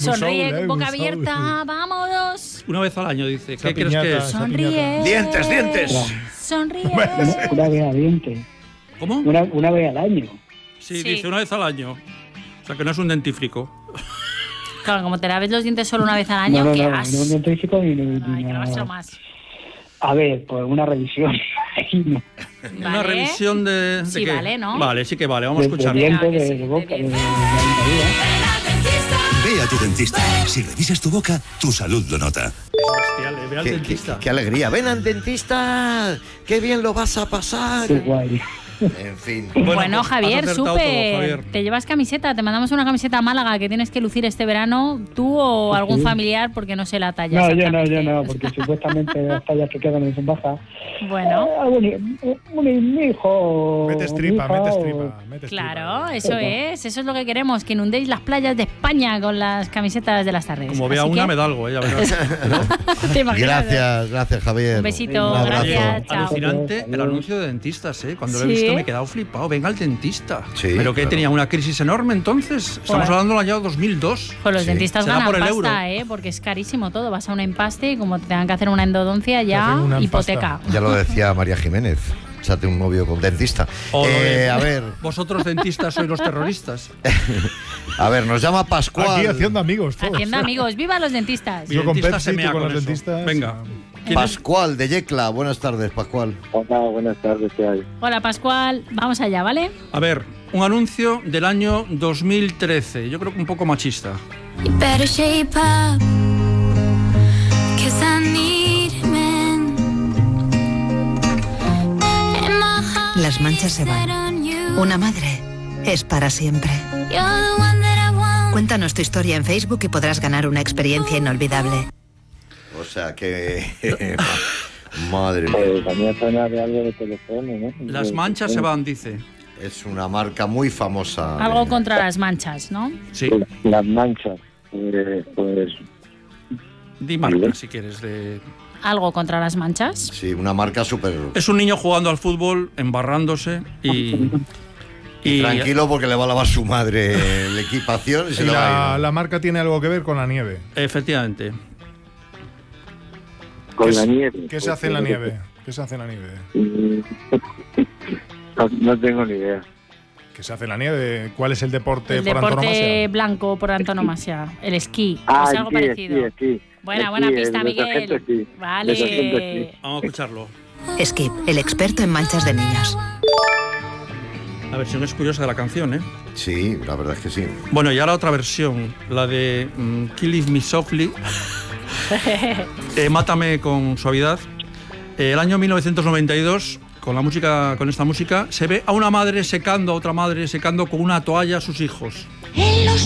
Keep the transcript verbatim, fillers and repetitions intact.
Sonríe, soul, ¿eh? boca Un soul. abierta, vámonos. Una vez al año, dice. Esa ¿Qué quieres que piñata, es? esa Sonríe. Dientes, dientes. Sonríe. Una, una vez al diente. ¿Cómo? Una, una vez al año. Sí, Sí. dice una vez al año. O sea, que no es un dentífrico. Claro, como te laves los dientes solo una vez al año, no, no, ¿qué no, has? no, no, no, físico ni, ni, Hay que ni lavárselo nada. más. A ver, pues una revisión. Ahí no. Una Vale. revisión de, de Sí, qué. vale, ¿no? Vale, sí que vale, vamos a De- de escucharlo. dientes, Venga, que de, sí, de de boca, de, de, dientes. de dentadura. Ve a tu dentista. Si revisas tu boca, tu salud lo nota. Bestial, eh, ve al Qué, dentista. qué- qué alegría. Ven al dentista. Qué bien lo vas a pasar. Qué guay. En fin. Bueno, pues, has Javier, acertado súper. todo, Javier. Te llevas camiseta, te mandamos una camiseta a Málaga que tienes que lucir este verano, tú o algún Sí. familiar, porque no sé la talla. No, yo no, exactamente. yo no, porque supuestamente las tallas que quedan en baja. Bueno, Un, un, mi hijo. Metes mi tripa, hija, metes o- tripa. Metes claro, tripa. eso es, eso es lo que queremos, que inundéis las playas de España con las camisetas de las tardes. Como vea Así una, que- me da algo, eh, ya verás. ¿Te imaginas? Gracias, gracias, Javier. Un besito, Un abrazo. gracias, chao. Alucinante el anuncio de dentistas, ¿eh? Cuando lo he Sí. visto me he quedado flipado. Venga al dentista. Sí, Pero que claro. tenía una crisis enorme entonces. Estamos Joder. hablando del año dos mil dos. Pues los Sí. dentistas Será ganan por el pasta, euro. ¿eh? Porque es carísimo todo. Vas a un empaste y como te tengan que hacer una endodoncia Te ya, hacen una hipoteca. Ya lo decía María Jiménez. Échate un novio con dentista. O lo Eh, de- a ver, Vosotros dentistas sois los terroristas. a ver, nos llama Pascual. Aquí haciendo amigos todos. Haciendo amigos, ¡viva los dentistas! Mi Yo con dentista Pepsi, se tú mea con con los eso. dentistas. Venga. ¿Quién es? Pascual de Yecla. Buenas tardes, Pascual. Hola, buenas tardes, ¿qué hay? Hola Pascual, vamos allá, ¿vale? A ver, un anuncio del año dos mil trece. Yo creo que un poco machista. You better shape up, 'cause I need men. And my heart Las manchas se is set van. on you. Una madre es para siempre. You're the one that I want. Cuéntanos tu historia en Facebook y podrás ganar una experiencia inolvidable. O sea que. Madre mía. Pues también suena de algo de teléfono, ¿no? Las De manchas se teléfono. van, dice. Es una marca muy famosa. Algo de- contra las manchas, ¿no? Sí. Las manchas. Pues, pues Di marca si quieres. De... Algo contra las manchas. Sí, una marca súper. Es un niño jugando al fútbol, embarrándose y. Y tranquilo porque le va a lavar su madre la equipación y se Y le va a la, ir. la marca tiene algo que ver con la nieve. Efectivamente. con ¿Qué la se- nieve. ¿Qué se hace en la nieve? ¿Qué se hace en la nieve? Mm, No, no tengo ni idea. ¿Qué se hace en la nieve? ¿Cuál es el deporte El por deporte antonomasia? blanco por antonomasia. El esquí. Ah, es algo sí, parecido. sí, sí. Buena, Sí, buena el pista, de Miguel. sargento, sí. Vale. De sargento, sí. Vamos a escucharlo. Skip, el experto en manchas de niños. La versión es curiosa de la canción, ¿eh? Sí, la verdad es que sí. Bueno, y ahora otra versión, la de mm, Kill It Me Softly. Eh, Mátame con suavidad. Eh, el año mil novecientos noventa y dos, con la música, con esta música, se ve a una madre secando a otra madre secando con una toalla a sus hijos. En los